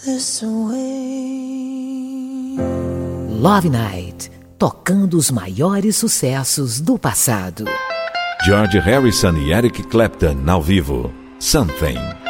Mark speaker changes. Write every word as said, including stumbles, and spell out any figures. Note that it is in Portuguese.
Speaker 1: this away.
Speaker 2: Love Night, tocando os maiores sucessos do passado.
Speaker 3: George Harrison e Eric Clapton ao vivo. Something.